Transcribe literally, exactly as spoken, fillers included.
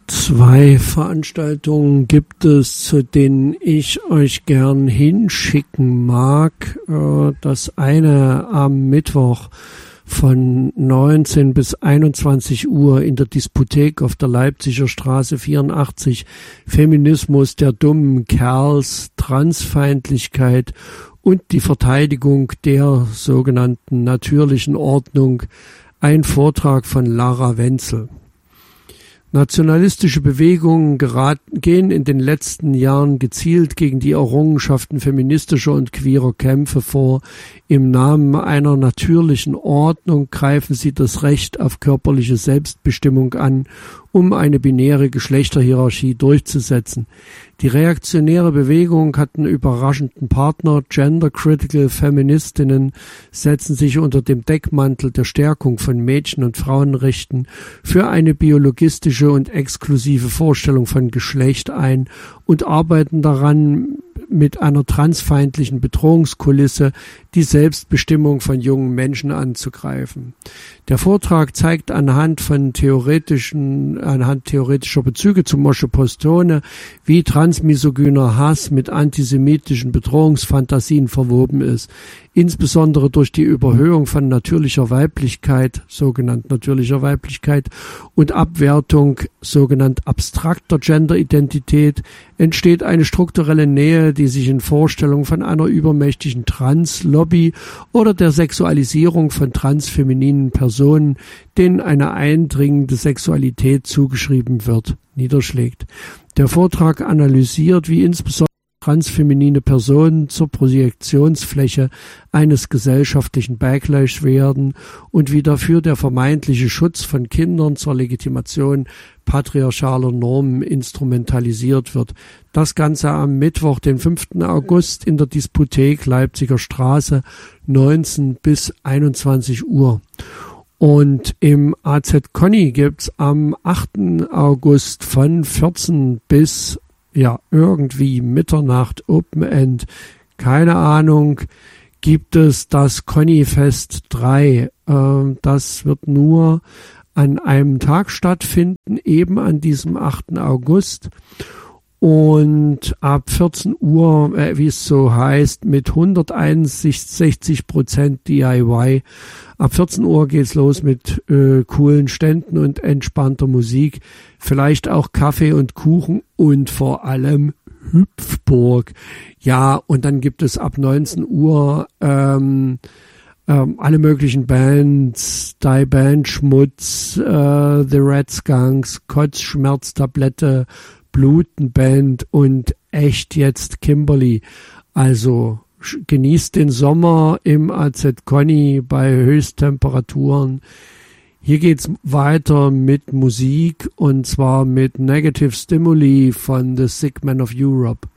Zwei Veranstaltungen gibt es, zu denen ich euch gern hinschicken mag. Das eine am Mittwoch von neunzehn bis einundzwanzig Uhr in der Diskothek auf der Leipziger Straße vierundachtzig. Feminismus der dummen Kerls, Transfeindlichkeit und die Verteidigung der sogenannten natürlichen Ordnung. Ein Vortrag von Lara Wenzel. Nationalistische Bewegungen geraten, gehen in den letzten Jahren gezielt gegen die Errungenschaften feministischer und queerer Kämpfe vor. Im Namen einer natürlichen Ordnung greifen sie das Recht auf körperliche Selbstbestimmung an, um eine binäre Geschlechterhierarchie durchzusetzen. Die reaktionäre Bewegung hat einen überraschenden Partner. Gender-critical Feministinnen setzen sich unter dem Deckmantel der Stärkung von Mädchen- und Frauenrechten für eine biologistische und exklusive Vorstellung von Geschlecht ein und arbeiten daran, mit einer transfeindlichen Bedrohungskulisse die Selbstbestimmung von jungen Menschen anzugreifen. Der Vortrag zeigt anhand von theoretischen, anhand theoretischer Bezüge zu Moshe Postone, wie transmisogyner Hass mit antisemitischen Bedrohungsfantasien verwoben ist, insbesondere durch die Überhöhung von natürlicher Weiblichkeit, sogenannt natürlicher Weiblichkeit, und Abwertung sogenannt abstrakter Genderidentität entsteht eine strukturelle Nähe, die sich in Vorstellungen von einer übermächtigen Trans-Lobby oder der Sexualisierung von transfemininen Personen, denen eine eindringende Sexualität zugeschrieben wird, niederschlägt. Der Vortrag analysiert, wie insbesondere transfeminine Personen zur Projektionsfläche eines gesellschaftlichen Backlash werden und wie dafür der vermeintliche Schutz von Kindern zur Legitimation patriarchaler Normen instrumentalisiert wird. Das Ganze am Mittwoch, den fünften August in der Diskothek Leipziger Straße, neunzehn bis einundzwanzig Uhr. Und im A Z Conny gibt's am achten August von vierzehn bis ja, irgendwie Mitternacht, Open End, keine Ahnung, gibt es das Conny-Fest drei. Ähm, das wird nur an einem Tag stattfinden, eben an diesem achten August. Und ab vierzehn Uhr, äh, wie es so heißt, mit hunderteinundsechzig Prozent D I Y. Ab vierzehn Uhr geht's los mit äh, coolen Ständen und entspannter Musik. Vielleicht auch Kaffee und Kuchen und vor allem Hüpfburg. Ja, und dann gibt es ab neunzehn Uhr ähm, ähm, alle möglichen Bands, Die Band Schmutz, äh, The Red Skunks, Kotzschmerztablette, Blutenband und echt jetzt Kimberly. Also genießt den Sommer im A Z Conny bei Höchsttemperaturen. Hier geht's weiter mit Musik und zwar mit Negative Stimuli von The Sick Man of Europe.